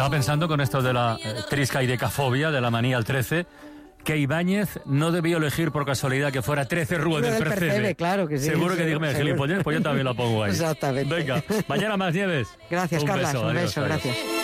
Estaba pensando con esto de la triscaidecafobia, de la manía al 13, que Ibáñez no debió elegir por casualidad que fuera 13 Rue del Percebe. Claro que sí. Seguro que dígame gilipollez, pues yo también la pongo ahí. Exactamente. Venga, mañana más, Nieves. Gracias, Carlas. Un beso, adiós. gracias.